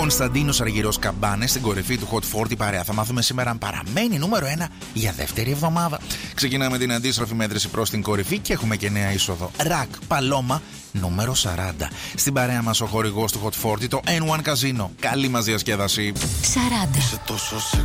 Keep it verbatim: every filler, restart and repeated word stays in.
Κωνσταντίνος Αργυρός Καμπάνες στην κορυφή του Hot σαράντα παρέα. Θα μάθουμε σήμερα αν παραμένει νούμερο ένα για δεύτερη εβδομάδα. Ξεκινάμε την αντίστροφη μέτρηση προς την κορυφή και έχουμε και νέα είσοδο. Ρακ Παλώμα νούμερο σαράντα. Στην παρέα μας ο χορηγός του Hot σαράντα, το N one Casino. Καλή μας διασκέδαση. σαράντα. Είσαι τόσο